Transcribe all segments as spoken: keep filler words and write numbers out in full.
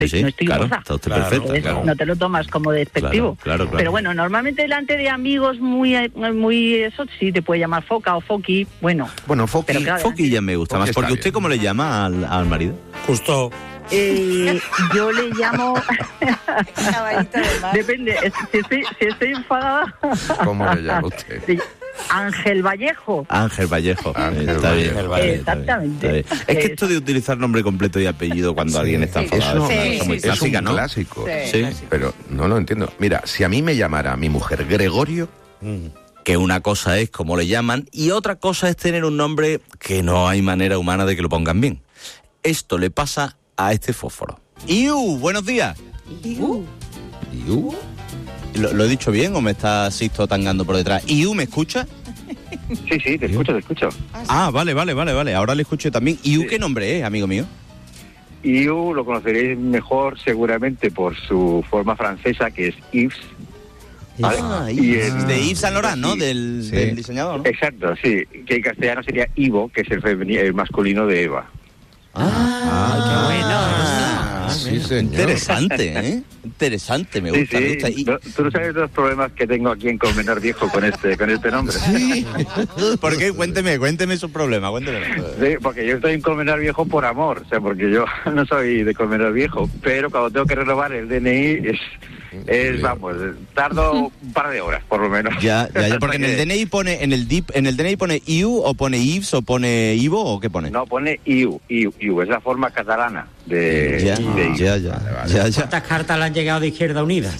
Sí, no estoy claro, gorda. está usted Claro, perfecta, claro. No te lo tomas como despectivo. Claro, claro, claro. Pero bueno, normalmente delante de amigos muy, muy eso, sí te puede llamar foca o foqui, bueno. Bueno, Foqui. Pero claro, Foqui ya me gusta Foqui más, está porque bien. usted, ¿cómo le llama al, al marido? Justo. Eh, yo le llamo... Caballito de mar. Depende, es- si estoy, si estoy enfadada... ¿Cómo le llama usted? Sí, Ángel Vallejo. Ángel Vallejo. Ángel está bien, Vallejo. está bien, Exactamente. está bien. Es que esto de utilizar nombre completo y apellido cuando alguien está Sí, enfadado sí, es una sí, cosa muy sí, Es clásica, un ¿no? clásico. Sí. Pero no lo entiendo. Mira, si a mí me llamara mi mujer Gregorio, Que una cosa es como le llaman y otra cosa es tener un nombre que no hay manera humana de que lo pongan bien. Esto le pasa a este fósforo. ¡Iu! ¡Buenos días! ¿Iu? ¿Lo, lo he dicho bien o me está Sisto tangando por detrás? ¿Iu me escucha? Sí, sí, te escucho, te escucho. Ah, vale, vale, vale, vale. Ahora le escucho también. ¿Iu Sí. qué nombre es, amigo mío? Iu lo conoceréis mejor seguramente por su forma francesa, que es Yves. ¿vale? Ah, Y Yves. el- De Yves Saint Laurent, ¿no? Sí. Del, Sí. del diseñador, ¿no? Exacto, sí, que en castellano sería Ivo, que es el, femeni- el masculino de Eva. Ah, qué bueno. Ah, Sí, señor. Interesante, ¿eh? Interesante, me Sí, gusta, me sí, gusta. Y- no- tú no sabes los problemas que tengo aquí en Colmenar Viejo con este con este nombre. Sí. ¿Por qué? Cuénteme, cuénteme sus problemas, cuénteme. Sí, porque yo estoy en Colmenar Viejo por amor, o sea, porque yo no soy de Colmenar Viejo, pero cuando tengo que renovar el D N I es, es vamos, tardo un par de horas, por lo menos. Ya, ya, ya, porque en el Hasta que- D N I pone, en el D I P, en el D N I pone Iu o pone Yves o pone Ivo o qué pone. No, pone Iu, Iu, Iu, es la forma catalana de... ya, de Iu. ya, ya, ya, ya. ¿Cuántas cartas le han llegado de Izquierda Unida?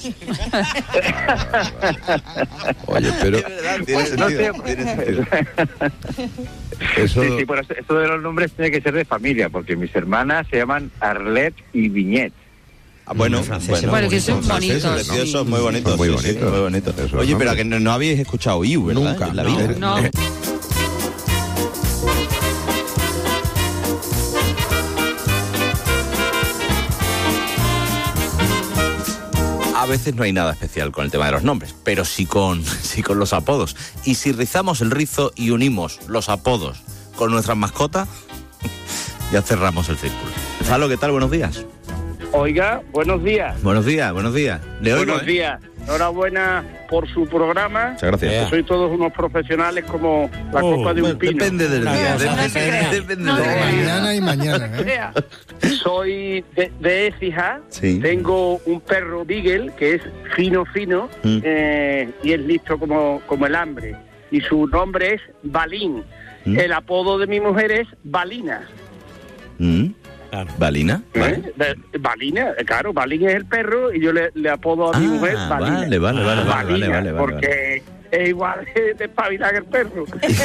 Oye, pero Tiene Pues no sé, sentido, tiene sentido. eso... Sí, sí, pero esto- esto de los nombres tiene que ser de familia, porque mis hermanas se llaman Arlette y Viñet. Ah, bueno, Los franceses. Bueno, que son franceses, bonitos. ¿no? preciosos, muy bonitos, Son muy sí, sí, bonitos. muy bonitos. Esos Oye, pero nombres. que no, no habéis escuchado Iu, ¿verdad? Nunca, En la no. vida. No. A veces no hay nada especial con el tema de los nombres, pero sí con, sí con los apodos. Y si rizamos el rizo y unimos los apodos con nuestras mascotas, ya cerramos el círculo. Gonzalo, ¿qué tal? Buenos días. Oiga, buenos días. Buenos días, buenos días. Le oigo, Buenos ¿eh? días. Enhorabuena por su programa. Muchas gracias. Yeah. Sois todos unos profesionales como la Oh, copa de un Bueno, pino. depende del Una día. cosa, Depende, no se crea. depende No del se día. crea. Mañana y mañana, ¿eh? Soy de, de Écija. Sí. Tengo un perro Beagle que es fino, fino Mm. eh, y es listo como, como el hambre. Y su nombre es Balín. Mm. El apodo de mi mujer es Balina. ¿Mm? Claro. ¿Balina? ¿eh? Vale. De- Balina, eh, claro, Balín es el perro y yo le, le apodo a mi Ah, mujer Balina. vale, vale, vale, vale, Balina, vale, vale, porque es igual de espabilado que el perro.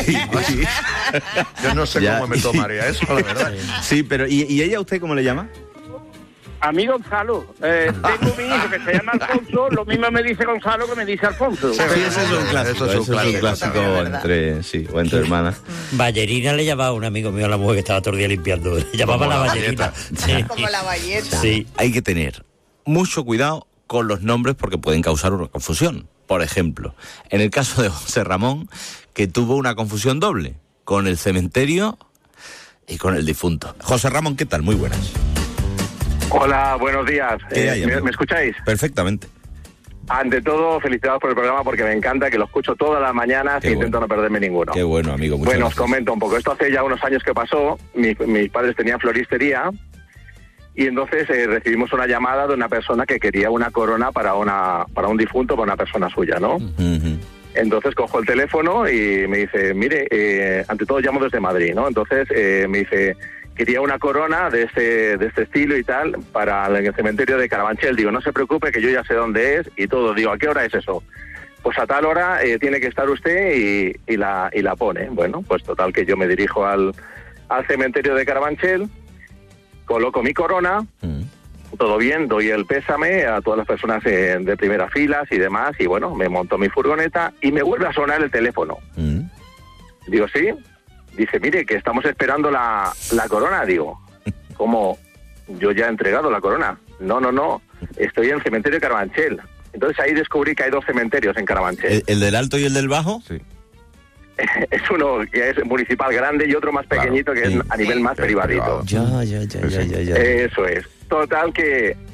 Yo no sé Ya. cómo me tomaría eso, la verdad. Sí, pero ¿y, y ella usted cómo le llama? A mí Gonzalo, eh, tengo mi hijo que se llama Alfonso, lo mismo me dice Gonzalo que me dice Alfonso. Sí, ese es un clásico, Eso es un ese es un clásico, clásico también, ¿verdad? entre, sí, o entre hermanas. Ballerina le llamaba a un amigo mío a la mujer que estaba todo el día limpiando. Le llamaba Como la la ballerina. valleta. Sí. Como la valleta. Sí, hay que tener mucho cuidado con los nombres porque pueden causar una confusión. Por ejemplo, en el caso de José Ramón, que tuvo una confusión doble con el cementerio y con el difunto. José Ramón, ¿qué tal? Muy buenas. Hola, buenos días. ¿Qué Eh, hay, ¿me, amigo? me escucháis? Perfectamente. Ante todo, felicidades por el programa porque me encanta, que lo escucho todas las mañanas Qué e bueno. intento no perderme ninguno. Qué bueno, amigo. Muchas Bueno, os gracias. comento un poco. Esto hace ya unos años que pasó. Mi- mis padres tenían floristería y entonces eh, recibimos una llamada de una persona que quería una corona para una para un difunto, para una persona suya, ¿no? Ujú. Entonces cojo el teléfono y me dice, mire, eh, ante todo llamo desde Madrid, ¿no? Entonces eh, me dice, quería una corona de este, de este estilo y tal para el cementerio de Carabanchel. Digo, no se preocupe que yo ya sé dónde es y todo. Digo, ¿a qué hora es eso? Pues a tal hora eh, tiene que estar usted y, y, la, y la pone. Bueno, pues total que yo me dirijo al, al cementerio de Carabanchel, coloco mi corona, Mm. todo bien, doy el pésame a todas las personas eh, de primera filas y demás, y bueno, me monto mi furgoneta y me vuelve a sonar el teléfono. Mm. Digo, ¿sí? Dice, mire, que estamos esperando la, la corona. Digo, ¿cómo? Yo ya he entregado la corona. No, no, no, estoy en el cementerio de Carabanchel. Entonces ahí descubrí que hay dos cementerios en Carabanchel. ¿El, el del alto y el del bajo? Sí. Es uno que es municipal grande y otro más Claro, pequeñito que sí. es a nivel más Sí, privadito. privado. Ya, ya, ya, Sí, ya, sí. ya, ya. Eso es. Total que